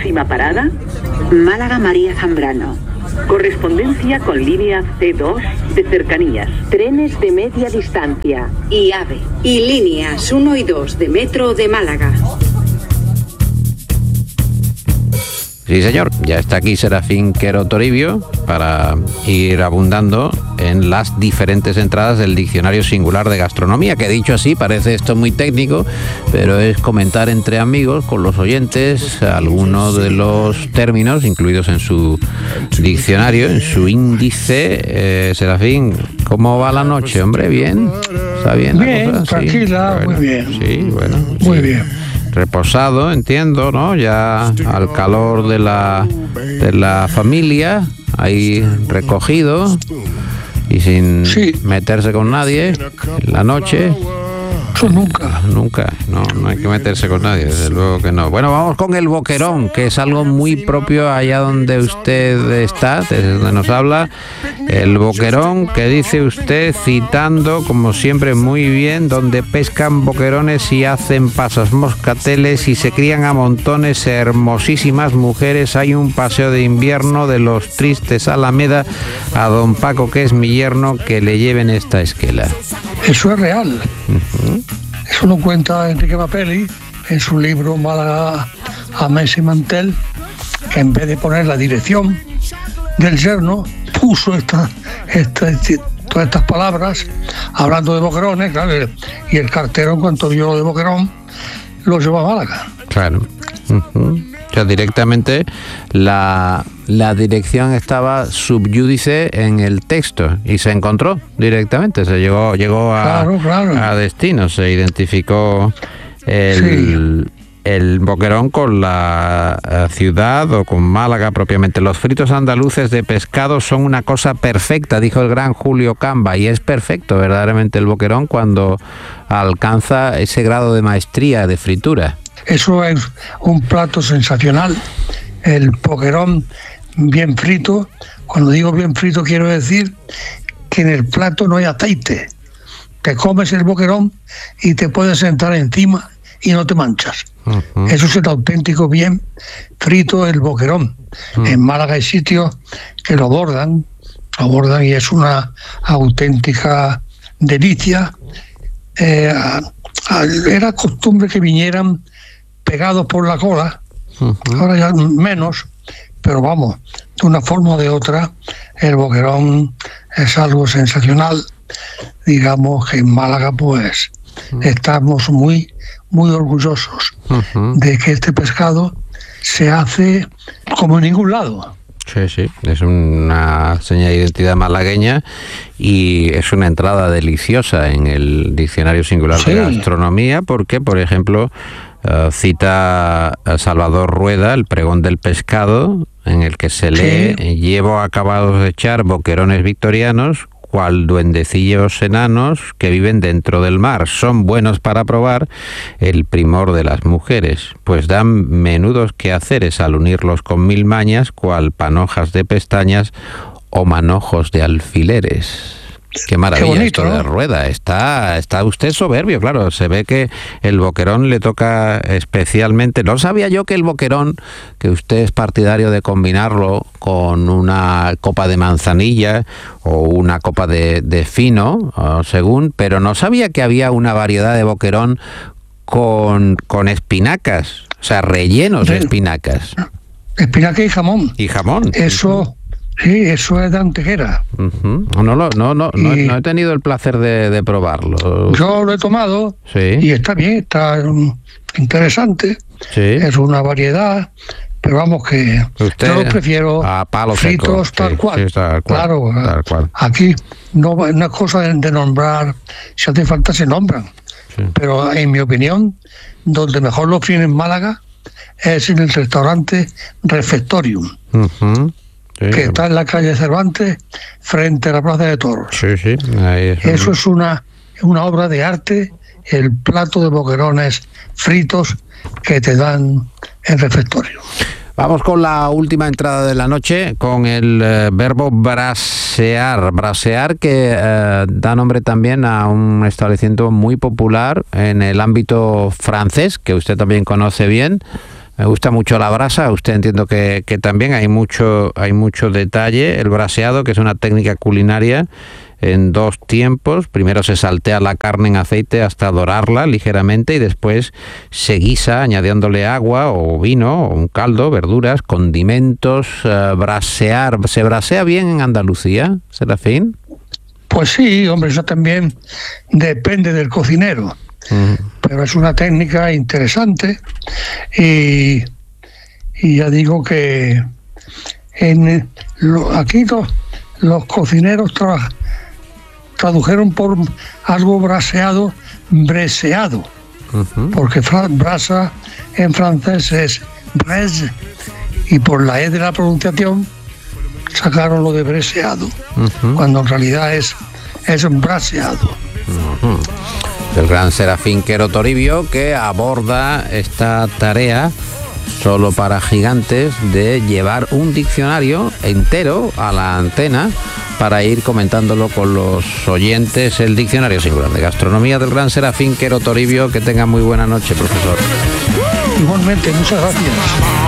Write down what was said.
Próxima parada, Málaga María Zambrano. correspondencia con línea C2 de cercanías. Trenes de media distancia y AVE. Y líneas 1 y 2 de Metro de Málaga. Sí, señor, ya está aquí Serafín Quero Toribio para ir abundando en las diferentes entradas del Diccionario Singular de Gastronomía, que dicho así parece esto muy técnico, pero es comentar entre amigos, con los oyentes, algunos de los términos incluidos en su diccionario, en su índice. Serafín, ¿cómo va la noche, hombre? ¿Bien? ¿Está bien la bien, cosa? tranquila, Sí, muy bien. Sí, bueno. Muy sí. bien. Reposado, entiendo, ¿no? Ya al calor de la familia, ahí recogido y sin meterse con nadie en la noche. Eso nunca. Nunca, no hay que meterse con nadie, desde luego que no. Bueno, vamos con el boquerón, que es algo muy propio allá donde usted está, desde donde nos habla. El boquerón, que dice usted, citando, como siempre, muy bien, donde pescan boquerones y hacen pasas moscateles y se crían a montones hermosísimas mujeres. Hay un paseo de invierno de los tristes Alameda a don Paco, que es mi yerno, que le lleven esta esquela. Eso es real. Eso lo cuenta Enrique Mapelli en su libro Málaga a Mes y Mantel, que en vez de poner la dirección del yerno, puso todas estas palabras, hablando de boquerones, claro, y el cartero, en cuanto vio de boquerón, lo llevó a Málaga. Claro. O sea, directamente la dirección estaba subyúdice en el texto y se encontró directamente, se llegó a destino, se identificó el boquerón con la ciudad o con Málaga propiamente. Los fritos andaluces de pescado son una cosa perfecta, dijo el gran Julio Camba, y es perfecto verdaderamente el boquerón cuando alcanza ese grado de maestría de fritura. Eso es un plato sensacional, el boquerón bien frito. Cuando digo bien frito quiero decir que en el plato no hay aceite. Te comes el boquerón y te puedes sentar encima y no te manchas. Uh-huh. Eso es el auténtico bien frito, el boquerón. Uh-huh. En Málaga hay sitios que lo abordan y es una auténtica delicia. Era costumbre que vinieran pegados por la cola, ahora ya menos, pero vamos, de una forma o de otra, el boquerón es algo sensacional. Digamos que en Málaga pues estamos muy, muy orgullosos de que este pescado se hace como en ningún lado. Sí, es una seña de identidad malagueña y es una entrada deliciosa en el Diccionario Singular de Gastronomía, porque, por ejemplo, cita a Salvador Rueda, el pregón del pescado, en el que se lee: llevo acabados de echar boquerones victorianos, cual duendecillos enanos que viven dentro del mar. Son buenos para probar, el primor de las mujeres, pues dan menudos quehaceres al unirlos con mil mañas, cual panojas de pestañas o manojos de alfileres. Qué maravilla. Qué bonito, esto de Rueda. Está usted soberbio, claro. Se ve que el boquerón le toca especialmente. No sabía yo que el boquerón, que usted es partidario de combinarlo con una copa de manzanilla o una copa de fino, según, pero no sabía que había una variedad de boquerón con espinacas, o sea, rellenos de espinacas. Espinaca y jamón. Y jamón. Eso... Sí, eso es de Antequera. No he tenido el placer de probarlo. Yo lo he tomado y está bien, está interesante. Sí. Es una variedad, pero vamos que yo lo prefiero a palo fritos seco. Tal cual. Sí, tal cual. Claro, tal cual. Aquí no es cosa de nombrar, si hace falta se nombran. Sí. Pero en mi opinión, donde mejor lo fríen en Málaga es en el restaurante Refectorium. Que está en la calle Cervantes, frente a la Plaza de Toros. Sí, ahí es. Eso es una obra de arte, el plato de boquerones fritos que te dan en Refectorio. Vamos con la última entrada de la noche, con el verbo brasear. Brasear, que da nombre también a un establecimiento muy popular en el ámbito francés, que usted también conoce bien. Me gusta mucho la brasa, usted entiendo que también hay mucho detalle. El braseado, que es una técnica culinaria en 2 tiempos. Primero se saltea la carne en aceite hasta dorarla ligeramente y después se guisa añadiéndole agua o vino o un caldo, verduras, condimentos. Brasear, ¿se brasea bien en Andalucía, Serafín? Pues sí, hombre, eso también depende del cocinero. Pero es una técnica interesante y ya digo que aquí los cocineros tradujeron por algo braseado, breseado, porque brasa en francés es braise y por la E de la pronunciación sacaron lo de breseado, cuando en realidad es braseado. Del gran Serafín Quero Toribio, que aborda esta tarea solo para gigantes de llevar un diccionario entero a la antena para ir comentándolo con los oyentes, el diccionario singular de gastronomía del gran Serafín Quero Toribio. Que tenga muy buena noche, profesor. Igualmente, muchas gracias.